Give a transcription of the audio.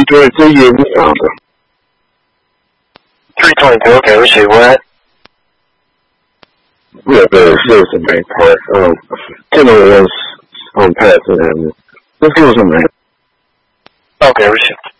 对，这也你讲的。 322, okay, let's see, what? Yeah, the citizen bank part. Timber was on passing, and this was a man. Okay, let's see.